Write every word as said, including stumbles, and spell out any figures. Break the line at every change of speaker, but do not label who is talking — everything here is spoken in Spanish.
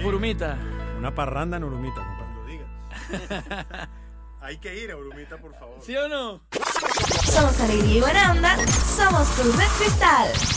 por Urumita.
Una parranda en Urumita, compadre.
Lo digas. Hay que ir a Urumita, por favor.
¿Sí o no?
Somos alegría y buena onda. Somos Cruz de Cristal.